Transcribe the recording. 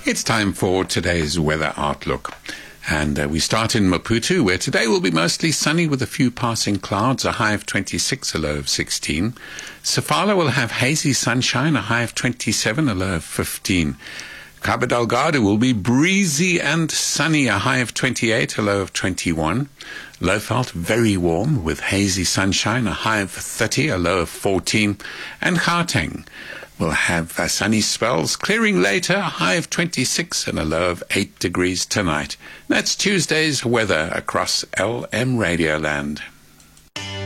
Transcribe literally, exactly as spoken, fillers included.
It's time for today's weather outlook. And uh, we start in Maputo, where today will be mostly sunny with a few passing clouds, a high of twenty-six, a low of sixteen. Sofala will have hazy sunshine, a high of twenty-seven, a low of fifteen. Cabo Delgado will be breezy and sunny, a high of twenty-eight, a low of twenty-one. Lowveld, very warm with hazy sunshine, a high of thirty, a low of fourteen. And Gauteng will have uh, sunny spells, clearing later, a high of twenty-six and a low of eight degrees tonight. That's Tuesday's weather across L M Radioland.